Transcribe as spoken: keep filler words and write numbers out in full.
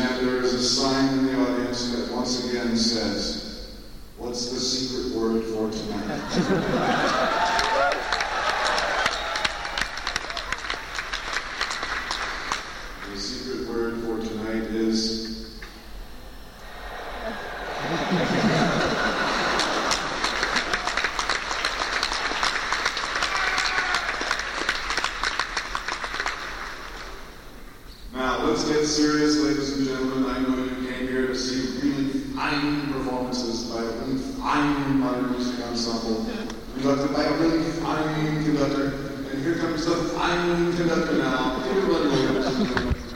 and there is a sign in the audience that once again says, "What's the secret word for tonight?" The secret word for tonight is... Now, let's get serious, ladies and gentlemen. I know you came here to see really fine performances by a really fine modern music ensemble, conducted by a really fine conductor. And here comes the fine conductor now. Everybody,